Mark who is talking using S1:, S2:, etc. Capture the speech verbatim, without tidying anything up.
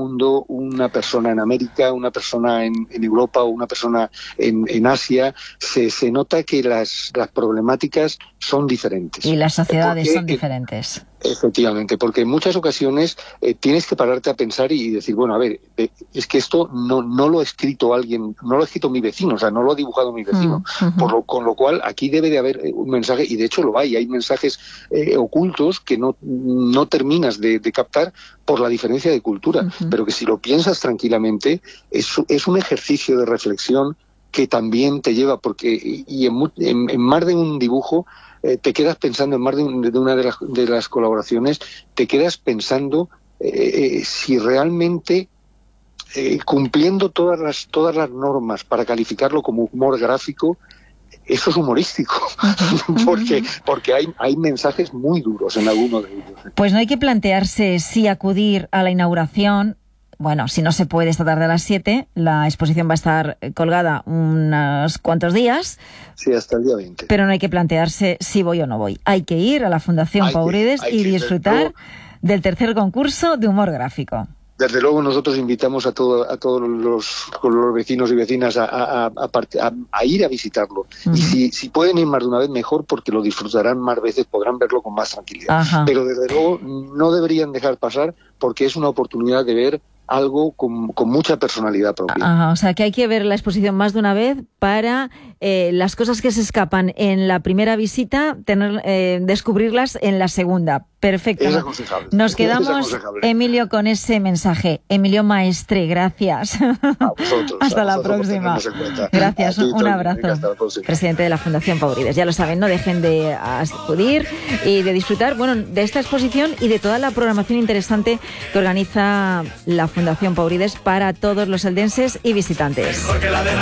S1: mundo, una persona en América, una persona en, en Europa o una persona en, en Asia, se, se nota que las, las problemáticas son diferentes.
S2: Y las sociedades
S1: Porque,
S2: son diferentes.
S1: Efectivamente, porque en muchas ocasiones eh, tienes que pararte a pensar y decir, bueno, a ver, eh, es que esto no, no lo ha escrito alguien, no lo ha escrito mi vecino, o sea, no lo ha dibujado mi vecino,
S2: Mm, uh-huh.
S1: por lo, con lo cual aquí debe de haber un mensaje, y de hecho lo hay, hay mensajes eh, ocultos que no, no terminas de, de captar por la diferencia de cultura, uh-huh. pero que si lo piensas tranquilamente, es, es un ejercicio de reflexión que también te lleva, porque y en, en, en más de un dibujo, Eh, te quedas pensando, en más de, un, de una de las, de las colaboraciones, te quedas pensando eh, eh, si realmente eh, cumpliendo todas las, todas las normas para calificarlo como humor gráfico, eso es humorístico, uh-huh. porque, porque hay, hay mensajes muy duros en alguno de ellos.
S2: Pues no hay que plantearse si acudir a la inauguración. Bueno, si no se puede esta tarde a las siete, la exposición va a estar colgada unos cuantos días.
S1: Sí, hasta el día veinte.
S2: Pero no hay que plantearse si voy o no voy. Hay que ir a la Fundación Paurides y disfrutar del tercer concurso de humor gráfico.
S1: Desde luego nosotros invitamos a, todo, a todos los, los vecinos y vecinas a, a, a, a, a ir a visitarlo. Uh-huh. Y si, si pueden ir más de una vez, mejor, porque lo disfrutarán más veces, podrán verlo con más tranquilidad. Uh-huh. Pero desde luego no deberían dejar pasar, porque es una oportunidad de ver algo con, con mucha personalidad propia.
S2: Ajá, o sea, que hay que ver la exposición más de una vez para eh, las cosas que se escapan en la primera visita, tener, eh, descubrirlas en la segunda. Perfecto.
S1: Es aconsejable.
S2: Nos quedamos,
S1: es aconsejable.
S2: Emilio, con ese mensaje. Emilio Maestre, gracias.
S1: A vosotros.
S2: Hasta
S1: a
S2: la
S1: vosotros
S2: próxima.
S1: Gracias,
S2: ti, un abrazo. Venga, presidente de la Fundación Paurides. Ya lo saben, no dejen de acudir y de disfrutar, bueno, de esta exposición y de toda la programación interesante que organiza la Fundación Paurides para todos los eldenses y visitantes.